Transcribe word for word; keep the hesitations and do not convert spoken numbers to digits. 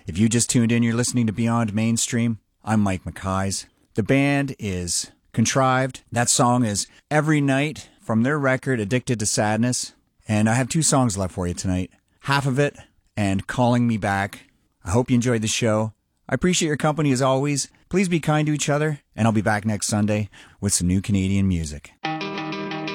If you just tuned in, you're listening to Beyond Mainstream. I'm Mike McKays. The band is Contrived. That song is Every Night from their record Addicted to Sadness. And I have two songs left for you tonight. Half of It and Calling Me Back. I hope you enjoyed the show. I appreciate your company as always. Please be kind to each other, and I'll be back next Sunday with some new Canadian music.